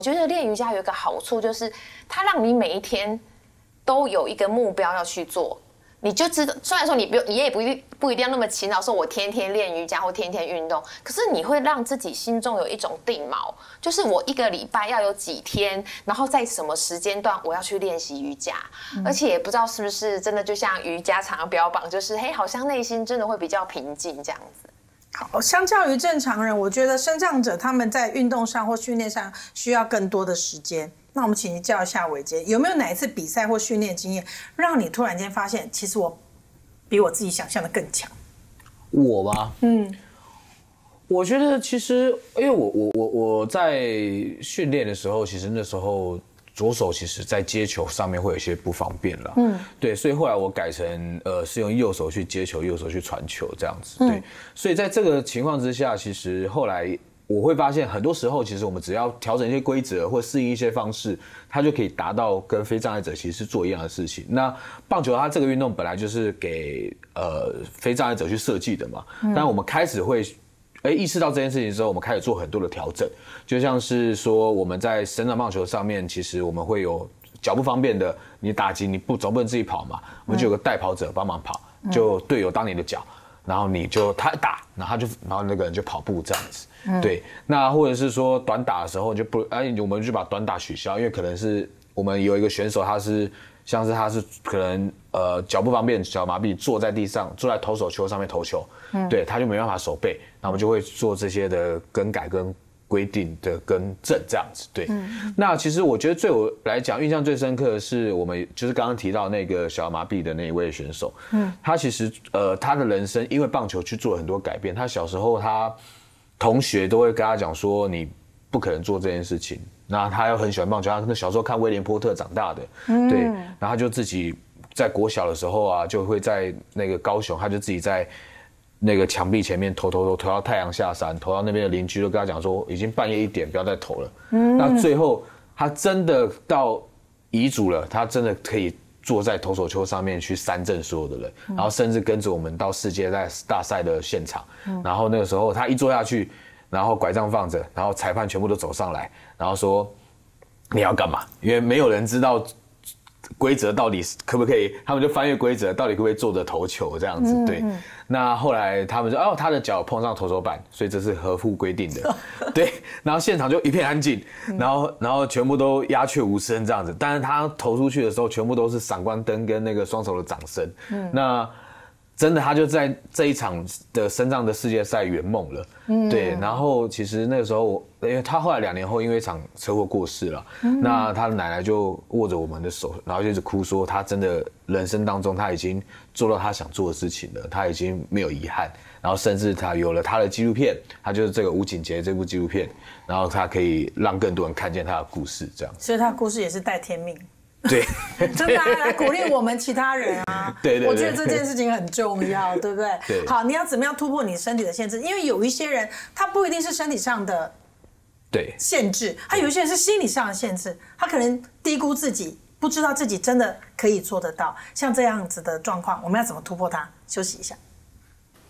我觉得练瑜伽有一个好处，就是它让你每一天都有一个目标要去做，你就知道。虽然说你也不一定要那么勤劳，说我天天练瑜伽或天天运动，可是你会让自己心中有一种定锚，就是我一个礼拜要有几天，然后在什么时间段我要去练习瑜伽，而且也不知道是不是真的就像瑜伽常标榜，就是好像内心真的会比较平静这样子。 好，相较于正常人，我觉得身障者他们在运动上或训练上需要更多的时间。那我们请你教一下伟杰，有没有哪一次比赛或训练经验，让你突然间发现，其实我比我自己想象的更强？ 我吗？我觉得其实，因为我在训练的时候，其实那时候左手其实在接球上面会有一些不方便了，对，所以后来我改成是用右手去接球，右手去传球这样子，对，所以在这个情况之下，其实后来我会发现，很多时候其实我们只要调整一些规则或适应一些方式，它就可以达到跟非障碍者其实是做一样的事情。那棒球它这个运动本来就是给非障碍者去设计的嘛，但我们开始会意识到这件事情之后，我们开始做很多的调整，就像是说我们在伸展棒球上面，其实我们会有脚不方便的，你打击你总不能自己跑嘛，我们就有个代跑者帮忙跑，就队友当你的脚，然后你就他打，然后那个人就跑步这样子，对。那或者是说短打的时候就不，我们就把短打取消，因为可能是我们有一个选手他是可能脚不方便，脚麻痹，坐在地上，坐在投手球上面投球，对，他就没办法守备，那我们就会做这些的更改跟规定的更正这样子，对。那其实我觉得对我来讲印象最深刻的是我们就是刚刚提到那个小儿麻痹的那一位选手，他其实他的人生因为棒球去做了很多改变，他小时候他同学都会跟他讲说你不可能做这件事情，那他又很喜欢棒球，他小时候看威廉波特长大的，对，然后他就自己在国小的时候啊，就会在那个高雄，他就自己在那个墙壁前面投到太阳下山，投到那边的邻居都跟他讲说，已经半夜1点，不要再投了。那最后他真的到遗嘱了，他真的可以坐在投手丘上面去三振所有的人，然后甚至跟着我们到世界大赛的现场。然后那个时候他一坐下去，然后拐杖放着，然后裁判全部都走上来，然后说你要干嘛？因为没有人知道规则到底可不可以，他们就翻阅规则，到底可不可以坐着投球这样子，对。那后来他们说，他的脚碰上投手板，所以这是合乎规定的，对。然后现场就一片安静，然后全部都鸦雀无声这样子。但是他投出去的时候，全部都是闪光灯跟那个双手的掌声。那真的他就在这一场的身障的世界赛圆梦了，对。然后其实那个时候，因为他后来2年后因为一场车祸过世了，那他的奶奶就握着我们的手，然后就一直哭说，他真的人生当中他已经做到他想做的事情了，他已经没有遗憾，然后甚至他有了他的纪录片，他就是这个吴景杰这部纪录片，然后他可以让更多人看见他的故事，这样。 所以他的故事也是带天命。 对， 真的来鼓励我们其他人啊。 对， 我觉得这件事情很重要，对不对？ 对。 好，你要怎么样突破你身体的限制？因为有一些人他不一定是身体上的限制，他有一些人是心理上的限制，他可能低估自己，不知道自己真的可以做得到。像这样子的状况，我们要怎么突破它？休息一下。